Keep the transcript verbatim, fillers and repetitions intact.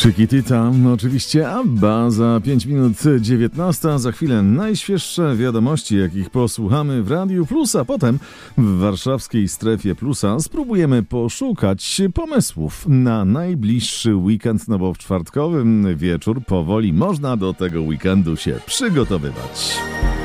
Chiquitita, oczywiście Abba, za pięć minut dziewiętnasta, za chwilę najświeższe wiadomości, jakich posłuchamy w Radiu Plus, a potem w warszawskiej strefie Plusa spróbujemy poszukać pomysłów na najbliższy weekend, no bo w czwartkowym wieczór powoli można do tego weekendu się przygotowywać.